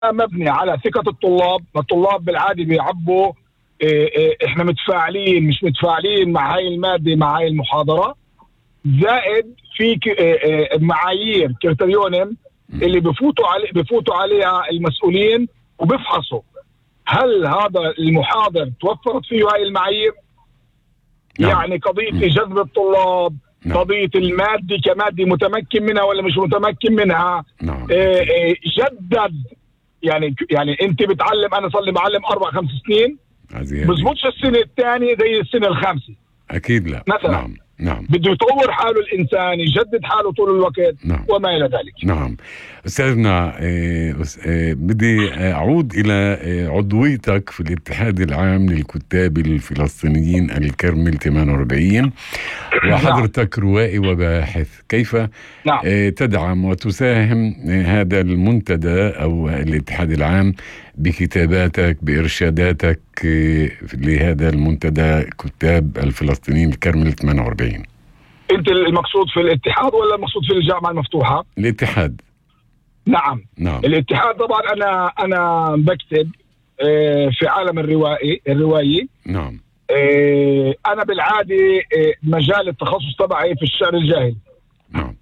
مبني على ثقة الطلاب بالعادة بيعبوا احنا متفاعلين مش متفاعلين مع هاي المادة مع هاي المحاضرة، زائد في معايير كريتيريونم اللي بفوتوا عليها المسؤولين وبفحصوا هل هذا المحاضر توفرت فيه هاي المعايير. يعني قضية جذب الطلاب، قضية المادة كمادة متمكن منها ولا مش متمكن منها. جدد يعني انت بتعلم، انا صار لي معلم 4-5 سنين، بزبطش السنة الثانية زي السنة الخامسة، اكيد لا مثلا. نعم بده يطور حاله الإنسان، يجدد حاله طول الوقت. وما إلى ذلك. نعم أستاذنا، بدي أعود إلى عضويتك في الاتحاد العام للكتاب الفلسطينيين الكرمل 48، وحضرتك روائي وباحث. كيف تدعم وتساهم هذا المنتدى أو الاتحاد العام بكتاباتك بإرشاداتك لهذا المنتدى كتاب الفلسطينيين الكرمل 48؟ انت المقصود في الاتحاد ولا المقصود في الجامعة المفتوحة؟ الاتحاد. نعم. الاتحاد طبعا انا بكتب في عالم الرواية. نعم. انا بالعادة مجال التخصص تبعي في الشعر الجاهلي. نعم.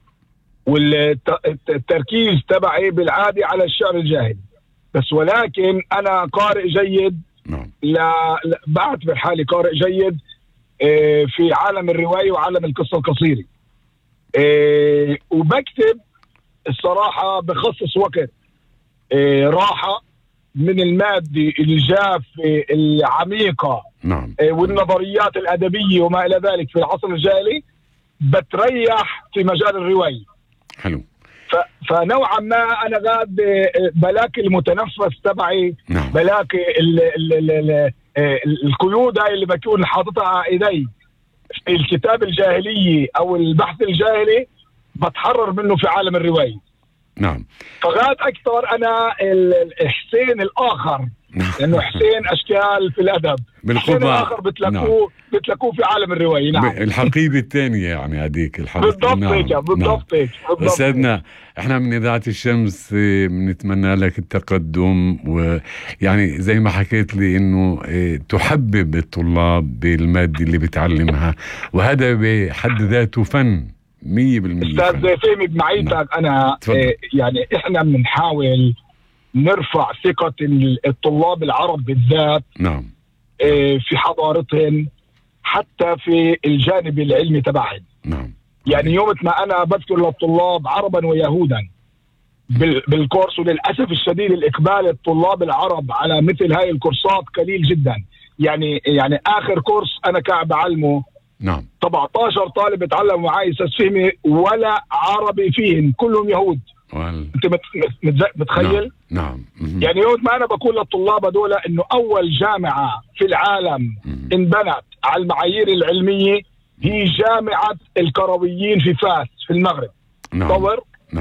والتركيز تبعي بالعادة على الشعر الجاهلي بس، ولكن انا قارئ جيد. نعم. بعتبر حالي قارئ جيد في عالم الرواية وعالم القصة القصيرة. وبكتب الصراحة بخصص وقت راحة من المادة الجافة العميقة. نعم. والنظريات الأدبية وما إلى ذلك في العصر الجاهلي، بتريح في مجال الرواية. حلو. فنوعا ما أنا قاعد بلاقي المتنفس تبعي. نعم. بلاقي القيود هاي اللي بكون حاططها على ايدي في الكتاب الجاهلي او البحث الجاهلي، بتحرر منه في عالم الرواية. نعم. فغاد اكثر انا حسين الاخر، لانه حسين اشكال في الادب. حسين الاخر بتلاقوه في عالم الرواية. نعم. الحقيبة الثانية يعني هذيك الحقيبة. بالضبط هيك. أستاذنا، احنا من إذاعة الشمس بنتمنى لك التقدم، ويعني زي ما حكيت لي انه تحبب الطلاب بالمادة اللي بتعلمها، وهذا بحد ذاته فن 100%. أستاذ فهمي بمعيتك أنا يعني إحنا بنحاول نرفع ثقة الطلاب العرب بالذات. نعم. في حضارتهم، حتى في الجانب العلمي تبعهم. نعم. يعني يوم ما أنا بذكر للطلاب عربا ويهودا بالكورس، وللأسف الشديد الإقبال الطلاب العرب على مثل هاي الكورسات قليل جدا. يعني آخر كورس أنا كعب بعلمه 17 طالب اتعلموا معي أستاذ فهمي، ولا عربي فيهم، كلهم يهود. انت متخيل؟ نعم. يعني يوم ما انا بقول للطلاب هذول انه اول جامعه في العالم انبنت على المعايير العلميه هي جامعه الكرويين في فاس في المغرب. تصور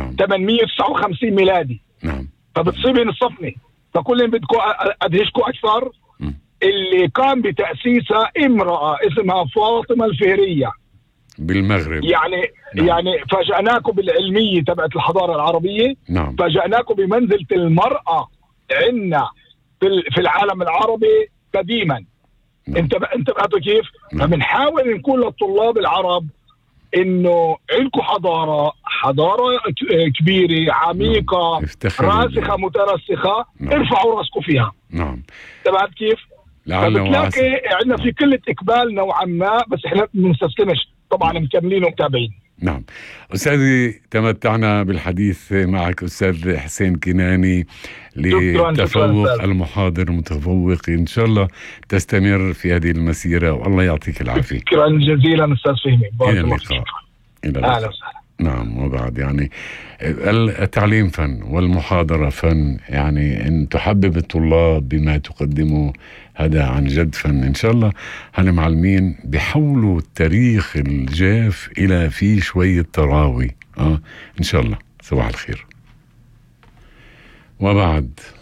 859 ميلادي. فبتصيبني الصفني، فكل اللي بدكم ادهشكم اكثر اللي قام بتاسيسها امراه اسمها فاطمه الفهريه بالمغرب. يعني فاجأناكم بالعلمية تبعت الحضارة العربية. فاجأناكم بمنزلة المرأة عندنا في العالم العربي قديما. انت بقى كيف؟ فبنحاول نقول للطلاب العرب انه عندكم حضارة كبيرة عميقة راسخة مترسخة. ارفعوا راسكم فيها. تبعت كيف؟ فبتلاقي عندنا في قلة إقبال نوعا ما، بس احنا ما بنستسلمش طبعا، مكملين ومتابعين. نعم. أستاذي، تمتعنا بالحديث معك أستاذ حسين كناني لتفوق المحاضر المتفوق. إن شاء الله تستمر في هذه المسيرة، والله يعطيك العافية. شكرا جزيلا أستاذ فهمي. إلى اللقاء. أهلا وسهلا. نعم. وبعد يعني التعليم فن والمحاضرة فن، يعني إن تحبب الطلاب بما تقدمه هذا عن جد فن. إن شاء الله هالمعلمين بيحولوا التاريخ الجاف إلى فيه شوية تراوي. إن شاء الله. صباح الخير. وبعد